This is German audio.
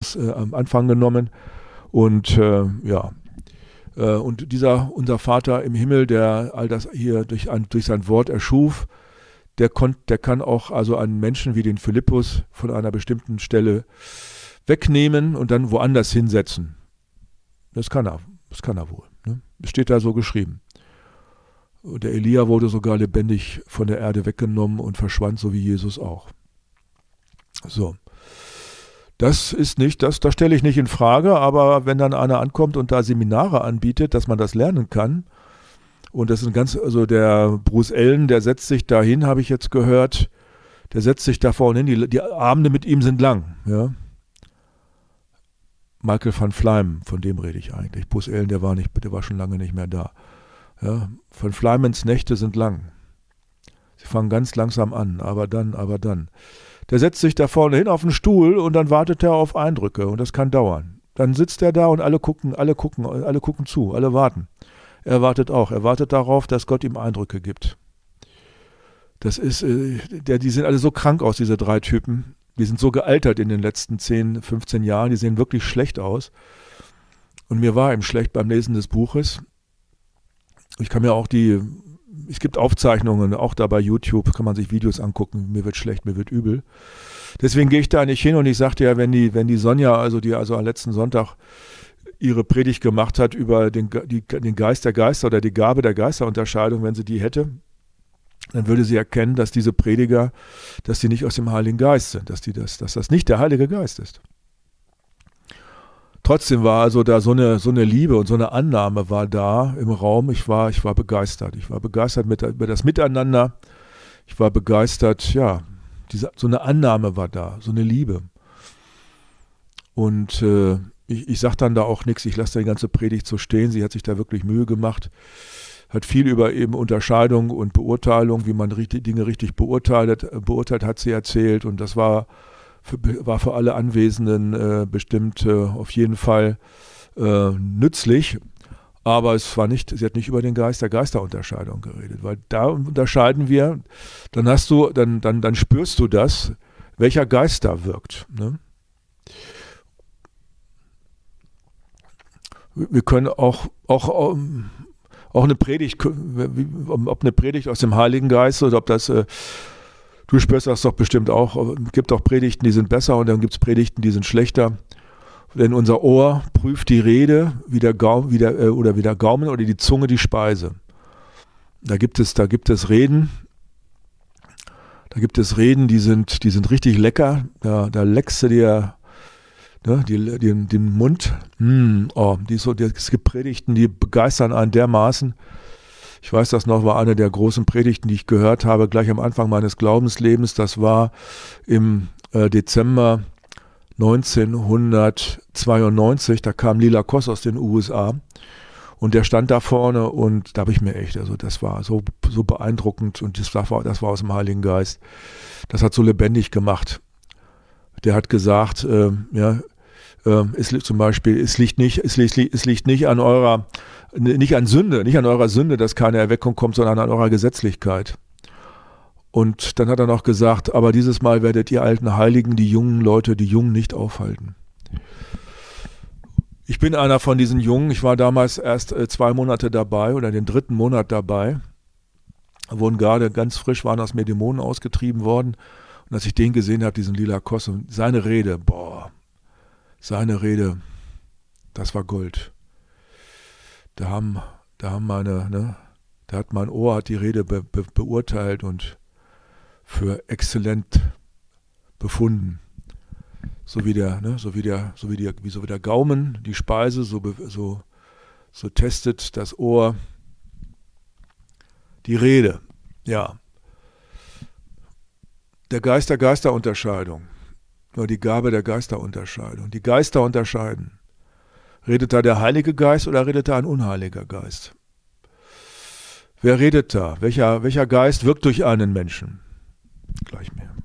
am Anfang genommen. Und und unser Vater im Himmel, der all das hier durch sein Wort erschuf, der kann auch also einen Menschen wie den Philippus von einer bestimmten Stelle wegnehmen und dann woanders hinsetzen. Das kann er wohl. Ne? Das steht da so geschrieben. Und der Elia wurde sogar lebendig von der Erde weggenommen und verschwand, so wie Jesus auch. So. Das stelle ich nicht in Frage, aber wenn dann einer ankommt und da Seminare anbietet, dass man das lernen kann, und das ist also der Bruce Allen, der setzt sich da hin, habe ich jetzt gehört, der setzt sich da vorne hin, die Abende mit ihm sind lang, ja. Michael van Fleim, von dem rede ich eigentlich. Bruce Allen, der war schon lange nicht mehr da. Ja, van Fleimens Nächte sind lang. Sie fangen ganz langsam an, aber dann. Der setzt sich da vorne hin auf den Stuhl und dann wartet er auf Eindrücke und das kann dauern. Dann sitzt er da und alle gucken zu, alle warten. Er wartet auch. Er wartet darauf, dass Gott ihm Eindrücke gibt. Das ist, die sind alle so krank aus, diese 3 Typen. Die sind so gealtert in den letzten 10, 15 Jahren. Die sehen wirklich schlecht aus. Und mir war eben schlecht beim Lesen des Buches. Ich kann mir auch es gibt Aufzeichnungen, auch da bei YouTube kann man sich Videos angucken. Mir wird schlecht, mir wird übel. Deswegen gehe ich da nicht hin und ich sagte ja, wenn die Sonja, die am letzten Sonntag ihre Predigt gemacht hat über den Geist der Geister oder die Gabe der Geisterunterscheidung, wenn sie die hätte, dann würde sie erkennen, dass diese Prediger, dass die nicht aus dem Heiligen Geist sind, dass das nicht der Heilige Geist ist. Trotzdem war also da so eine Liebe und so eine Annahme war da im Raum. Ich war begeistert. Ich war begeistert über das Miteinander. Ich war begeistert, ja, so eine Annahme war da, so eine Liebe. Und ich sage dann da auch nichts, ich lasse die ganze Predigt so stehen. Sie hat sich da wirklich Mühe gemacht, hat viel über eben Unterscheidung und Beurteilung, wie man Dinge richtig beurteilt hat sie erzählt. Und das war für alle Anwesenden bestimmt auf jeden Fall nützlich. Aber sie hat nicht über den Geist der Geisterunterscheidung geredet, weil da unterscheiden wir, dann spürst du das, welcher Geist da wirkt. Ne? Wir können auch eine Predigt, ob eine Predigt aus dem Heiligen Geist oder ob das, du spürst das doch bestimmt auch, es gibt auch Predigten, die sind besser und dann gibt es Predigten, die sind schlechter. Denn unser Ohr prüft die Rede wie der Gaumen oder die Zunge die Speise. Da gibt es Reden, die sind richtig lecker, da leckst du dir den Mund. Es gibt Predigten, die begeistern einen dermaßen. Ich weiß das noch, war eine der großen Predigten, die ich gehört habe, gleich am Anfang meines Glaubenslebens. Das war im Dezember 1992, da kam Lila Koss aus den USA und der stand da vorne und da habe ich mir echt, also das war so beeindruckend und das war aus dem Heiligen Geist. Das hat so lebendig gemacht. Der hat gesagt, zum Beispiel, es liegt nicht an eurer Sünde, dass keine Erweckung kommt, sondern an eurer Gesetzlichkeit. Und dann hat er noch gesagt, aber dieses Mal werdet ihr alten Heiligen die Jungen nicht aufhalten. Ich bin einer von diesen Jungen, ich war damals erst 2 Monate dabei oder den 3. Monat dabei, wurden gerade ganz frisch, waren aus mir Dämonen ausgetrieben worden. Und als ich den gesehen habe, diesen Lila Koss und seine Rede, das war Gold. Da hat mein Ohr die Rede beurteilt und für exzellent befunden. So wie der Gaumen die Speise, so testet das Ohr die Rede. Ja. Der Geist der Geisterunterscheidung. Nur die Gabe der Geisterunterscheidung. Die Geister unterscheiden. Redet da der Heilige Geist oder redet da ein unheiliger Geist? Wer redet da? Welcher Geist wirkt durch einen Menschen? Gleich mehr.